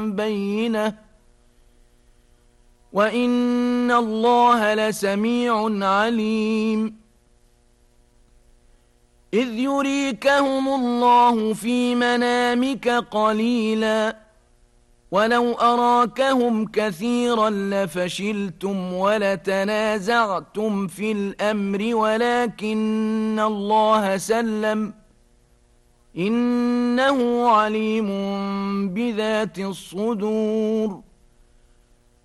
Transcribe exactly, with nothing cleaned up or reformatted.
بينة وإن الله لسميع عليم إذ يريكهم الله في منامك قليلا ولو أراكهم كثيرا لفشلتم ولتنازعتم في الأمر ولكن الله سلم إنه عليم بذات الصدور